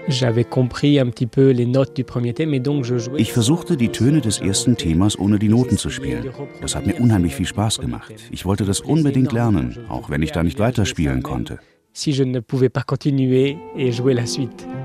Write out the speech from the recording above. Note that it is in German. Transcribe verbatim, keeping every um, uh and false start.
Ich versuchte, die Töne des ersten Themas ohne die Noten zu spielen. Das hat mir unheimlich viel Spaß gemacht. Ich wollte das unbedingt lernen, auch wenn ich da nicht weiterspielen konnte. Si je ne pouvais pas continuer et jouer la suite.